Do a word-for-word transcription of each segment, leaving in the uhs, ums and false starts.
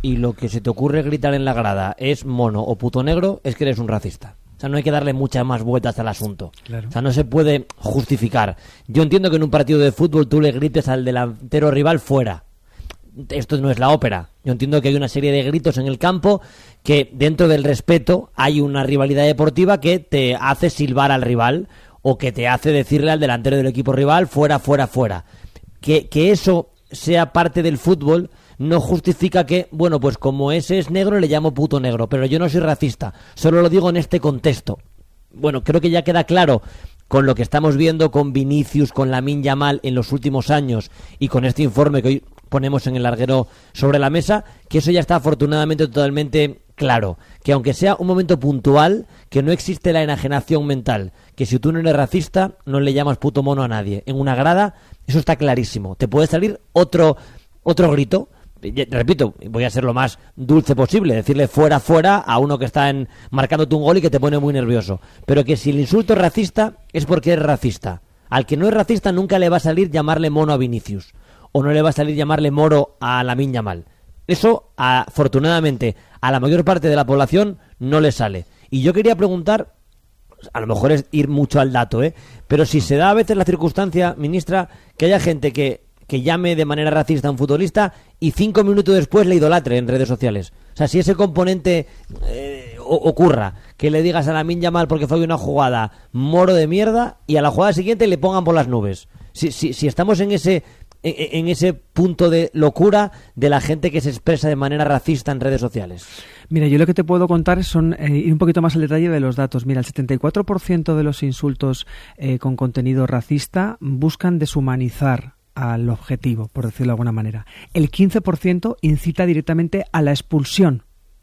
y lo que se te ocurre gritar en la grada es mono o puto negro, es que eres un racista. O sea, no hay que darle muchas más vueltas al asunto. Claro. O sea, no se puede justificar. Yo entiendo que en un partido de fútbol tú le grites al delantero rival fuera. Esto no es la ópera. Yo entiendo que hay una serie de gritos en el campo que dentro del respeto hay una rivalidad deportiva que te hace silbar al rival o que te hace decirle al delantero del equipo rival fuera, fuera, fuera. Que, que eso sea parte del fútbol no justifica que, bueno, pues como ese es negro le llamo puto negro, pero yo no soy racista, solo lo digo en este contexto. Bueno, creo que ya queda claro con lo que estamos viendo con Vinicius, con Lamine Yamal en los últimos años y con este informe que hoy ponemos en el larguero sobre la mesa, que eso ya está afortunadamente totalmente claro, que aunque sea un momento puntual, que no existe la enajenación mental, que si tú no eres racista no le llamas puto mono a nadie. En una grada eso está clarísimo, te puede salir otro otro grito. Repito, voy a ser lo más dulce posible, decirle fuera, fuera a uno que está en, marcándote un gol y que te pone muy nervioso. Pero que si el insulto es racista, es porque es racista. Al que no es racista nunca le va a salir llamarle mono a Vinicius. O no le va a salir llamarle moro a Lamine Yamal. Eso, afortunadamente, a la mayor parte de la población no le sale. Y yo quería preguntar, a lo mejor es ir mucho al dato, ¿eh? Pero si se da a veces la circunstancia, ministra, que haya gente que... que llame de manera racista a un futbolista y cinco minutos después le idolatre en redes sociales. O sea, si ese componente eh, ocurra, que le digas a Lamine Yamal porque fue una jugada moro de mierda y a la jugada siguiente le pongan por las nubes. Si, si, si estamos en ese en, en ese punto de locura de la gente que se expresa de manera racista en redes sociales. Mira, yo lo que te puedo contar son eh, ir un poquito más al detalle de los datos. Mira, el setenta y cuatro por ciento de los insultos eh, con contenido racista buscan deshumanizar al objetivo, por decirlo de alguna manera. El quince por ciento incita directamente a la expulsión.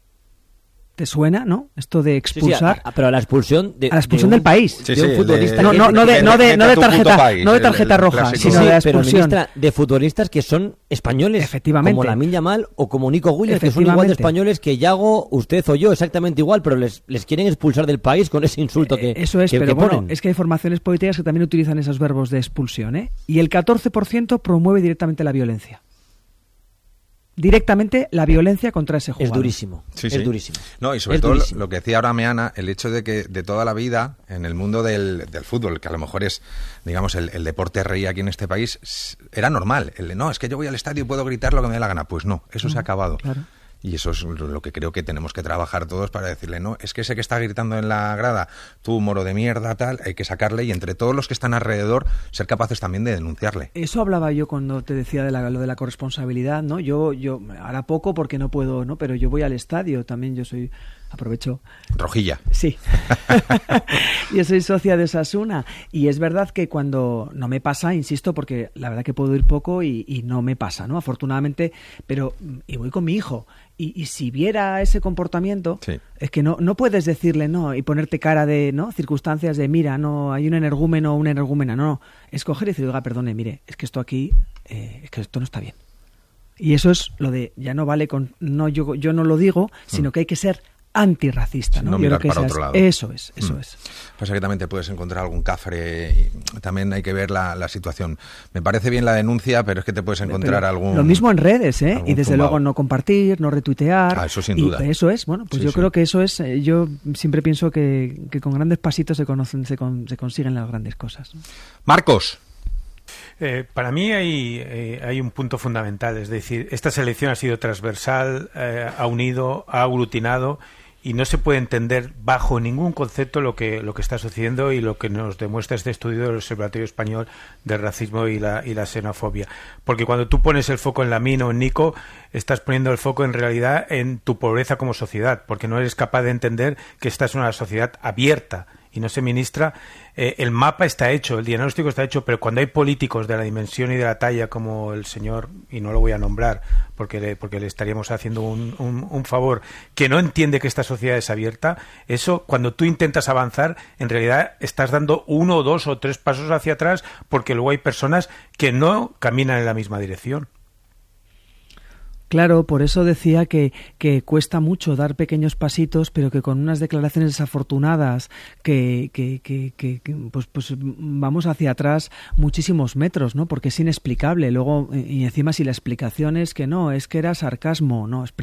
¿Te suena, no? Esto de expulsar. Sí, sí, a, pero a la expulsión de, a la expulsión de del un, país. Sí, de un sí, futbolista. De, no, no, no de, no de, no de tarjeta, país, no de tarjeta el, el roja, sino sí, de la expulsión. Pero, ministra, de futbolistas que son españoles. Efectivamente. Como Lamine Yamal o como Nico Williams, que son igual de españoles que Yago, usted o yo, exactamente igual, pero les, les quieren expulsar del país con ese insulto que, Eso es, que, pero que bueno, ponen. Es que hay formaciones políticas que también utilizan esos verbos de expulsión, ¿eh? Y el catorce por ciento promueve directamente la violencia. Directamente la violencia contra ese jugador. Es durísimo, sí, es sí. durísimo. No, y sobre es todo durísimo. Lo que decía ahora Meana, el hecho de que de toda la vida en el mundo del, del fútbol, que a lo mejor es, digamos, el, el deporte rey aquí en este país, era normal. El de, no, es que yo voy al estadio y puedo gritar lo que me dé la gana. Pues no, eso no, se ha acabado. Claro. Y eso es lo que creo que tenemos que trabajar todos para decirle, no, es que ese que está gritando en la grada, tú moro de mierda, tal, hay que sacarle y entre todos los que están alrededor ser capaces también de denunciarle. Eso hablaba yo cuando te decía de la, lo de la corresponsabilidad, ¿no? Yo, yo, ahora poco porque no puedo, ¿no? Pero yo voy al estadio, también yo soy, aprovecho. Rojilla. Sí. Yo soy socia de Osasuna y es verdad que cuando no me pasa, insisto, porque la verdad que puedo ir poco y, y no me pasa, ¿no? Afortunadamente, pero, y voy con mi hijo. Y, y si viera ese comportamiento, sí. Es que no no puedes decirle no y ponerte cara de no circunstancias de mira, no hay un energúmeno o una energúmena, no, no, es coger y decir, oiga, perdone, mire, es que esto aquí, eh, es que esto no está bien. Y eso es lo de, ya no vale con, no yo, yo no lo digo, sino mm. que hay que ser antirracista, ¿no? No Yo mirar creo que para esas, otro lado. Eso es, eso mm. es. Pasa que también te puedes encontrar algún cafre y también hay que ver la, la situación. Me parece bien la denuncia, pero es que te puedes encontrar pero algún... Lo mismo en redes, ¿eh? Y desde zumbao. luego no compartir, no retuitear. Ah, eso sin y duda. Eso es, bueno, pues sí, yo sí. creo que eso es, eh, yo siempre pienso que, que con grandes pasitos se conocen, se, con, se consiguen las grandes cosas. Marcos. Eh, para mí hay, eh, hay un punto fundamental, es decir, esta selección ha sido transversal, eh, ha unido, ha aglutinado y no se puede entender bajo ningún concepto lo que lo que está sucediendo y lo que nos demuestra este estudio del Observatorio Español del Racismo y la, y la Xenofobia. Porque cuando tú pones el foco en Lamine o en Nico, estás poniendo el foco en realidad en tu pobreza como sociedad, porque no eres capaz de entender que esta es una sociedad abierta y no se ministra. Eh, el mapa está hecho, el diagnóstico está hecho, pero cuando hay políticos de la dimensión y de la talla como el señor, y no lo voy a nombrar porque le, porque le estaríamos haciendo un, un, un favor, que no entiende que esta sociedad es abierta, eso cuando tú intentas avanzar, en realidad estás dando uno, dos o tres pasos hacia atrás porque luego hay personas que no caminan en la misma dirección. Claro, por eso decía que, que cuesta mucho dar pequeños pasitos, pero que con unas declaraciones desafortunadas que, que, que, que, que pues, pues vamos hacia atrás muchísimos metros, ¿no? Porque es inexplicable. Luego, y encima si la explicación es que no, es que era sarcasmo, no,